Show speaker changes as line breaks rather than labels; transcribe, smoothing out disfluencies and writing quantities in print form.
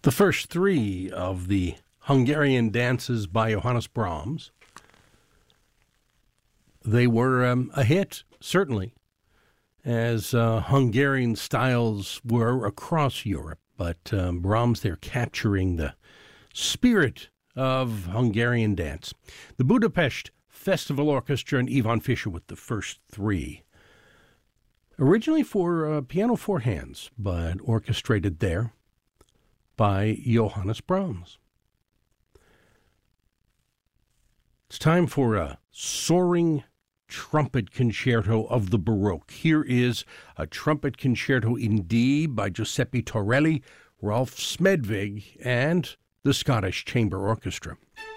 The first three of the Hungarian dances by Johannes Brahms. They were a hit, certainly, as Hungarian styles were across Europe. But Brahms there capturing the spirit of Hungarian dance. The Budapest Festival Orchestra and Ivan Fischer with the first three. Originally for piano four hands, but orchestrated there by Johannes Brahms. It's time for a soaring trumpet concerto of the Baroque. Here is a trumpet concerto in D by Giuseppe Torelli, Rolf Smedvig, and the Scottish Chamber Orchestra.